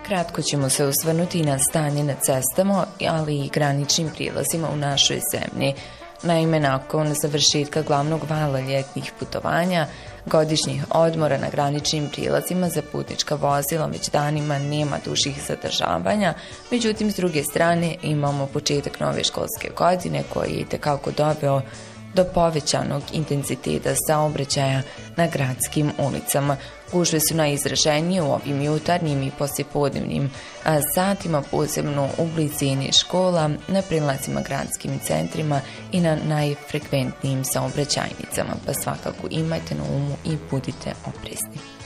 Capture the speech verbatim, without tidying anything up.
Kratko ćemo se osvrnuti na stanje na cestama, ali i graničnim prilazima u našoj zemlji. Naime, nakon završetka glavnog vala ljetnih putovanja, godišnjih odmora na graničnim prilazima za putnička vozila već danima nema dužih zadržavanja, međutim, s druge strane imamo početak nove školske godine koji je itekako doveo do povećanog intenziteta saobraćaja na gradskim ulicama. Gužve su najizraženije u ovim jutarnjim i poslijepodnevnim satima, posebno u blizini škola, na prilazima gradskim centrima i na najfrekventnijim saobraćajnicama, pa svakako imajte na umu i budite oprezni.